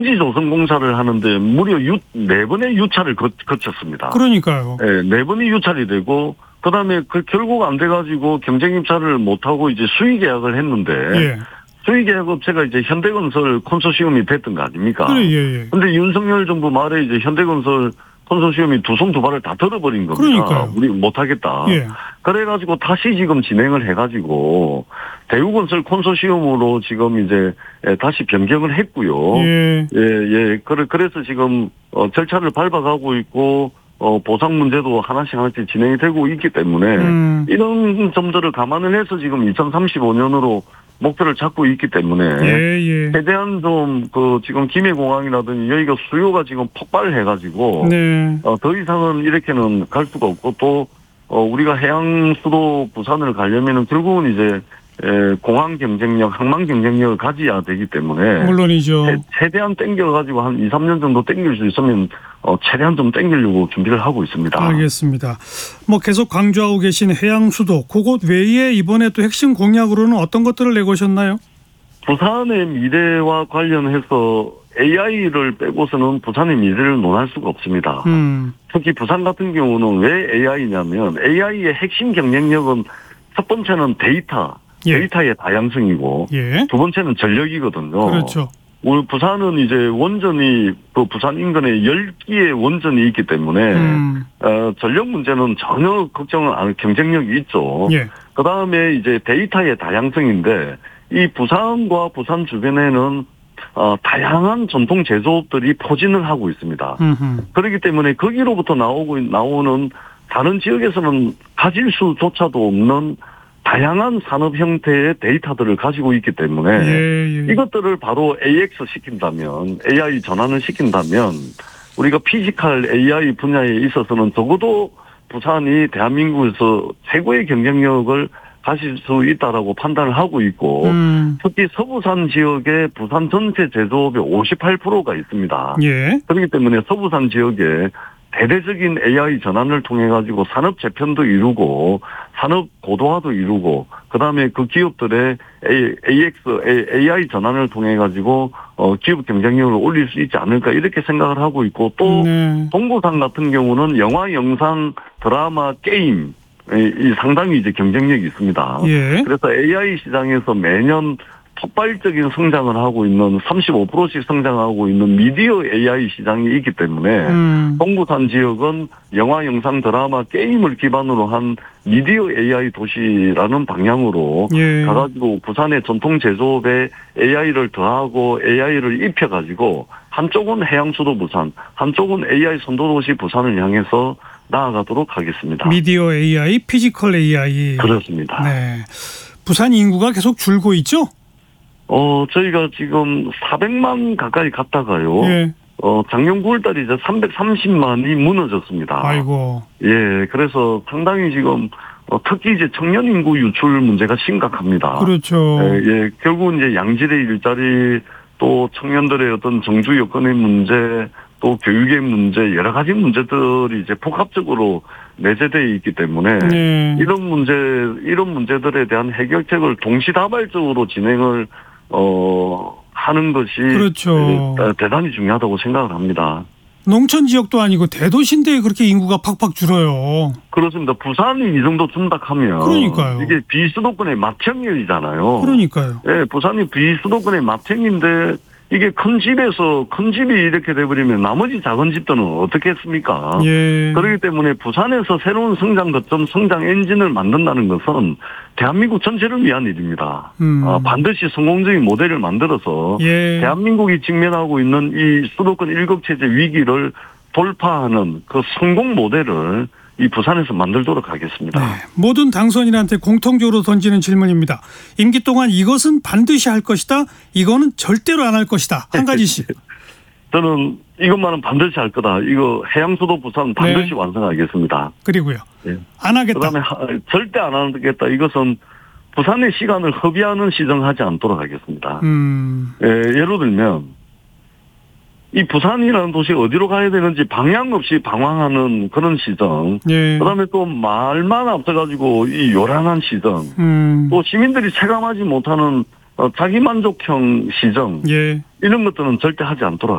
조선공사를 하는데 무려 4번의 유차를 거쳤습니다. 그러니까요. 네, 4번이 유찰이 되고 그다음에 결국 안 돼가지고 경쟁 입찰을 못하고 이제 수의 계약을 했는데 예. 수의 계약 업체가 이제 현대건설 콘소시엄이 됐던 거 아닙니까? 그래, 예. 근데 윤석열 정부 말에 이제 현대건설 콘소시엄이 두 손 두 발을 다 들어버린 겁니다. 그러니까요. 우리 못하겠다. 예. 그래가지고 다시 지금 진행을 해가지고 대우건설 콘소시엄으로 지금 이제 다시 변경을 했고요. 예. 예. 그래서 지금 절차를 밟아가고 있고 보상 문제도 하나씩 진행이 되고 있기 때문에 이런 점들을 감안을 해서 지금 2035년으로 목표를 잡고 있기 때문에 최대한 좀 지금 김해공항이라든지 여기가 수요가 지금 폭발해가지고 네. 더 이상은 이렇게는 갈 수가 없고 또 우리가 해양 수도 부산을 가려면은 결국은 이제 공항 경쟁력, 항만 경쟁력을 가져야 되기 때문에 물론이죠. 최대한 땡겨가지고 한 2, 3년 정도 땡길 수 있으면 최대한 좀 땡기려고 준비를 하고 있습니다. 알겠습니다. 뭐 계속 강조하고 계신 해양 수도, 그것 외에 이번에 또 핵심 공약으로는 어떤 것들을 내고셨나요? 부산의 미래와 관련해서 AI를 빼고서는 부산의 미래를 논할 수가 없습니다. 특히 부산 같은 경우는 왜 AI냐면 AI의 핵심 경쟁력은 첫 번째는 데이터의 다양성이고 두 번째는 전력이거든요. 그렇죠. 우리 부산은 이제 원전이 부산 인근에 10기의 원전이 있기 때문에 전력 문제는 전혀 걱정은 안 경쟁력이 있죠. 그다음에 이제 데이터의 다양성인데 이 부산과 부산 주변에는 다양한 전통 제조업들이 포진을 하고 있습니다. 그렇기 때문에 거기로부터 나오는 다른 지역에서는 가질 수조차도 없는 다양한 산업 형태의 데이터들을 가지고 있기 때문에 이것들을 바로 AX 시킨다면, AI 전환을 시킨다면 우리가 피지컬 AI 분야에 있어서는 적어도 부산이 대한민국에서 최고의 경쟁력을 가질 수 있다라고 판단을 하고 있고 특히 서부산 지역에 부산 전체 제조업의 58%가 있습니다. 그렇기 때문에 서부산 지역에 대대적인 AI 전환을 통해 가지고 산업 재편도 이루고 산업 고도화도 이루고 그다음에 그 기업들의 AI 전환을 통해 가지고 기업 경쟁력을 올릴 수 있지 않을까 이렇게 생각을 하고 있고 또 동부산 같은 경우는 영화, 영상, 드라마, 게임 이 상당히 이제 경쟁력이 있습니다. 그래서 AI 시장에서 매년 폭발적인 성장을 하고 있는 35%씩 성장하고 있는 미디어 AI 시장이 있기 때문에 동부산 지역은 영화, 영상, 드라마, 게임을 기반으로 한 미디어 AI 도시라는 방향으로 가가지고 부산의 전통 제조업에 AI를 더하고 AI를 입혀가지고 한쪽은 해양수도 부산, 한쪽은 AI 선도도시 부산을 향해서 나아가도록 하겠습니다. 미디어 AI, 피지컬 AI. 그렇습니다. 네. 부산 인구가 계속 줄고 있죠? 저희가 지금 400만 가까이 갔다가요. 작년 9월달에 이제 330만이 무너졌습니다. 아이고. 그래서 상당히 지금 특히 이제 청년 인구 유출 문제가 심각합니다. 그렇죠. 결국은 이제 양질의 일자리 또 청년들의 어떤 정주 여건의 문제 또 교육의 문제 여러 가지 문제들이 이제 복합적으로 내재되어 있기 때문에 이런 문제들에 대한 해결책을 동시다발적으로 진행을 하는 것이 대단히 중요하다고 생각을 합니다. 농촌 지역도 아니고 대도시인데 그렇게 인구가 팍팍 줄어요. 그렇습니다. 부산이 이 정도 준다하면 그러니까요. 이게 비수도권의 맏형이잖아요. 그러니까요. 부산이 비수도권의 맏형인데 이게 큰 집이 이렇게 돼버리면 나머지 작은 집들은 어떻게 했습니까? 그렇기 때문에 부산에서 새로운 성장 거점, 성장 엔진을 만든다는 것은 대한민국 전체를 위한 일입니다. 반드시 성공적인 모델을 만들어서 대한민국이 직면하고 있는 이 수도권 일극체제 위기를 돌파하는 그 성공 모델을 이 부산에서 만들도록 하겠습니다. 모든 당선인한테 공통적으로 던지는 질문입니다. 임기 동안 이것은 반드시 할 것이다. 이거는 절대로 안 할 것이다. 한 가지씩. 저는 이것만은 반드시 할 거다. 이거 해양수도 부산 반드시 완성하겠습니다. 그리고요. 안 하겠다. 그다음에 절대 안 하겠다. 이것은 부산의 시간을 허비하는 시정하지 않도록 하겠습니다. 예를 들면 이 부산이라는 도시 어디로 가야 되는지 방향 없이 방황하는 그런 시정. 그다음에 또 말만 앞서가지고 이 요란한 시정. 또 시민들이 체감하지 못하는 자기만족형 시정. 이런 것들은 절대 하지 않도록